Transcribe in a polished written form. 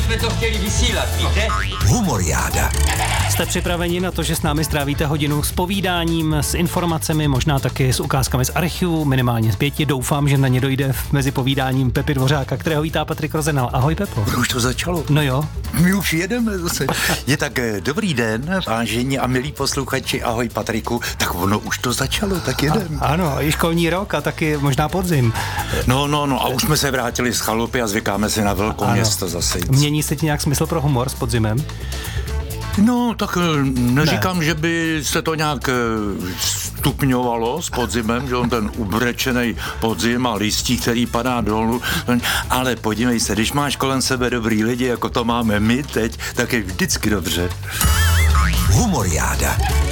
jsme to chtěli vysílat, víte? Humoriáda. Jste připraveni na to, že s námi strávíte hodinu s povídáním, s informacemi, možná taky s ukázkami z archivu, minimálně z 5. Doufám, že na ně dojde mezi povídáním Pepy Dvořáka, kterého vítá Patrik Rozenal. Ahoj, Pepo. Už to začalo. No jo. My už jedeme zase. Je tak dobrý den, vážení a milí posluchači, ahoj Patriku. Tak ono už to začalo, tak jedem. Ano, i školní rok a taky možná podzim. No a už jsme se vrátili z chalupy a zvykáme si na velké město zase. Mění se ti nějak smysl pro humor s podzimem? No, tak neříkám, že by se to nějak stupňovalo s podzimem, že on ten ubrečený podzim a listí, který padá dolů, ale podívej se, když máš kolem sebe dobrý lidi, jako to máme my teď, tak je vždycky dobře. Humoriáda.